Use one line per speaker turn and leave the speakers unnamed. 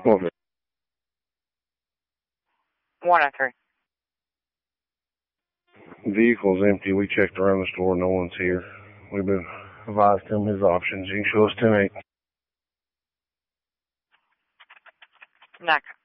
Okay.
103.
Vehicle's empty. We checked around the store. No one's here. We've been advised him his options. You can show us 10-8.
Next.